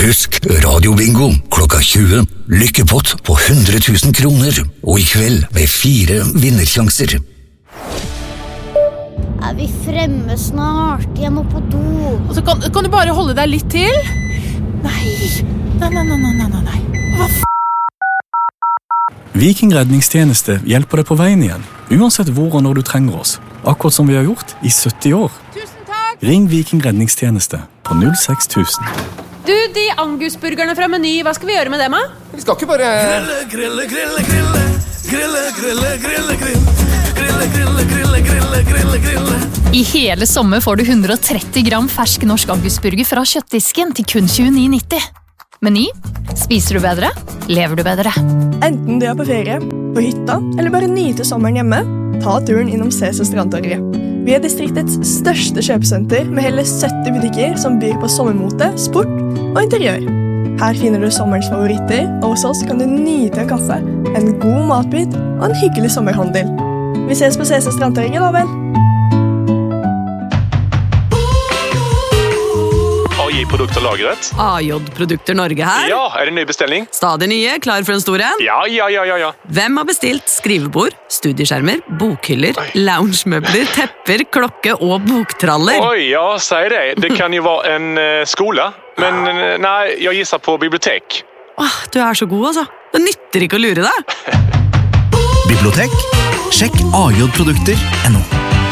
Husk radiobingo klokka 20. Lykkepott på 100 000 kroner. Og i kveld med 4 vinnersjanser. Vi fremme snart? Jeg må på do. Altså, kan du bare holde deg litt til? Nei. Hva Viking redningstjeneste hjelper deg på veien igjen, uansett hvor og når du trenger oss. Akkurat som vi har gjort i 70 år. Tusen takk! Ring Viking redningstjeneste på 06000. Du, de angusburgerne fra Meny, hva skal vi gjøre med dem, da? Vi skal ikke bare... I hele sommer får du 130 gram fersk norsk angusburger fra kjøttdisken til kun 29,90. Meny, spiser du bedre, lever du bedre. Enten du er på ferie, på hytta, eller bare nyter sommeren hjemme, ta turen innom CC Strandtorget. Vi er distriktets største kjøpesenter med hele 70 butikker som byr på sommermote, sport og interiør. Her finner du sommerens favoritter, og hos oss kan du nyte en kaffe, en god matbit og en hyggelig sommerhandel. Vi ses på CC Strandtorget da vel. AJ-produkter lagret. AJ-produkter Norge her. Ja, det ny bestelling? Stadig nye, klar for en stor en? Ja. Hvem har bestilt skrivebord, studieskjermer, bokhyller, loungemøbler, tepper, klokke og boktraller? Oi, ja, säg det. Det kan jo være en skola. Men nej, jag gissar på bibliotek. Du er så god, altså. Det nytter ikke å lure deg. Bibliotek? Sjekk AJ-produkter.no.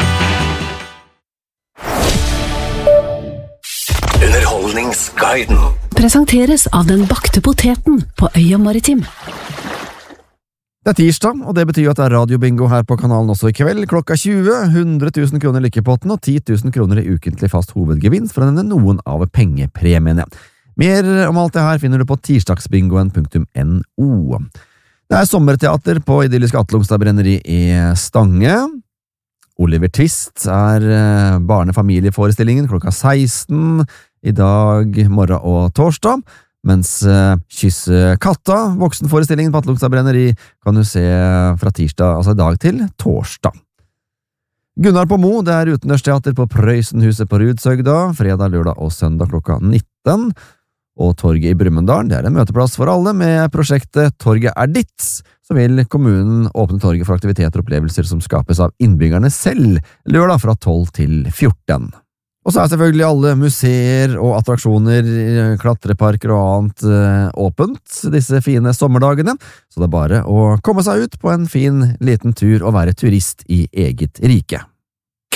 Underholdningsguiden. Presenteres av den bakte poteten på Øya Maritim. Det er tirsdag, og det betyr at det er radiobingo her på kanalen også i kveld, klokka 20, 100 000 kroner i lykkepotten og 10 000 kroner i ukentlig fast hovedgevinst for å nevne noen av pengepremiene. Mer om alt det her finner du på tirsdagsbingoen.no. Det er sommerteater på idyllisk Atlungstad brenneri i Stange. Oliver Twist er barnefamilieforestillingen klokka 16 i dag, morgen og torsdag, mens Kysse katta, voksenforestillingen på Atlungstad brenneri, kan du se fra tirsdag, altså i dag til torsdag. Gunnar på Mo, det er utendørsteater på Prøysenhuset på Rudsøgda, fredag, lørdag og søndag klokka 19, og Torget i Brumunddal, det er en møteplass for alle med prosjektet Torget er ditt, så vil kommunen åpne torget for aktiviteter og opplevelser som skapes av innbyggerne selv, lørdag fra 12 til 14. Og så er selvfølgelig alle museer og attraksjoner, klatreparker og annet åpent disse fine sommerdagene, så det er bare å komme seg ut på en fin liten tur og være turist i eget rike.